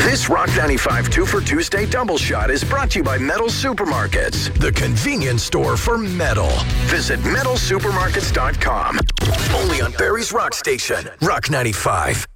This Rock 95 2 for Tuesday double shot is brought to you by Metal Supermarkets, the convenience store for metal. Visit metalsupermarkets.com. Only on Barry's Rock Station, Rock 95.